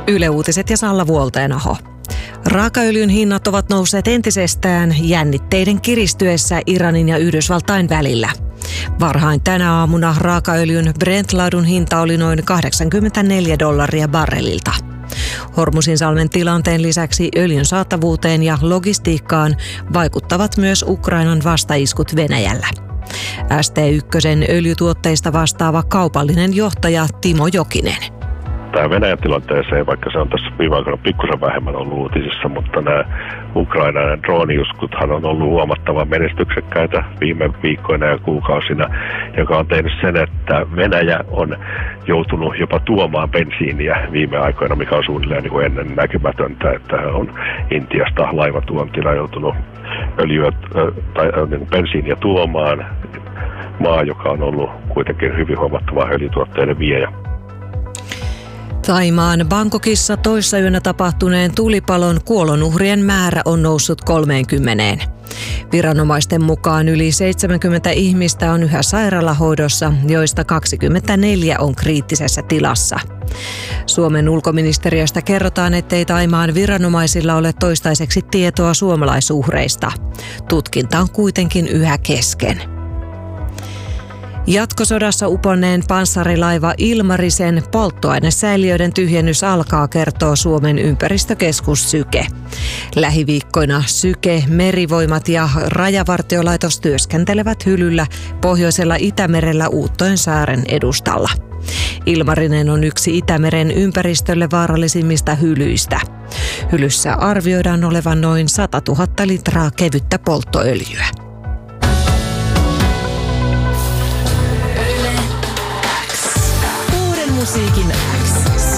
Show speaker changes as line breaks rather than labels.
Yle Uutiset ja Salla Vuolteenaho. Raakaöljyn hinnat ovat nousseet entisestään jännitteiden kiristyessä Iranin ja Yhdysvaltain välillä. Varhain tänä aamuna raakaöljyn Brent-ladun hinta oli noin $84 barrelilta. Hormuzinsalmen tilanteen lisäksi öljyn saatavuuteen ja logistiikkaan vaikuttavat myös Ukrainan vastaiskut Venäjällä. ST1:n öljytuotteista vastaava kaupallinen johtaja Timo Jokinen.
Tämä Venäjän tilanteeseen, vaikka se on tässä viime aikoina pikkusen vähemmän ollut uutisissa, mutta nämä Ukrainan drooniuskuthan on ollut huomattavan menestyksekkäitä viime viikkoina ja kuukausina, joka on tehnyt sen, että Venäjä on joutunut jopa tuomaan bensiiniä viime aikoina, mikä on suunnilleen niin kuin ennen näkymätöntä, että on Intiasta laivatuontina joutunut öljyä tai bensiiniä tuomaan, maa, joka on ollut kuitenkin hyvin huomattava öljytuotteiden viejä.
Thaimaan Bangkokissa toissayönä tapahtuneen tulipalon kuolonuhrien määrä on noussut 30. Viranomaisten mukaan yli 70 ihmistä on yhä sairaalahoidossa, joista 24 on kriittisessä tilassa. Suomen ulkoministeriöstä kerrotaan, ettei Thaimaan viranomaisilla ole toistaiseksi tietoa suomalaisuhreista. Tutkinta on kuitenkin yhä kesken. Jatkosodassa uponneen panssarilaiva Ilmarisen polttoainesäiliöiden tyhjennys alkaa, kertoo Suomen ympäristökeskus Syke. Lähiviikkoina Syke, Merivoimat ja Rajavartiolaitos työskentelevät hylyllä pohjoisella Itämerellä Uuttojensaaren edustalla. Ilmarinen on yksi Itämeren ympäristölle vaarallisimmista hylyistä. Hylyssä arvioidaan olevan noin 100 000 litraa kevyttä polttoöljyä.
Musiikin X.